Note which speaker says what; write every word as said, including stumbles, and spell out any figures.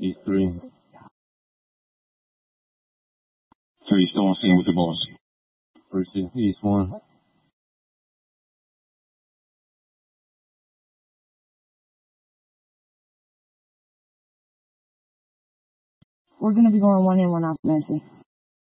Speaker 1: East three. So you still on scene with the boss? First East one.
Speaker 2: We're going to be going one in, one out, Messi.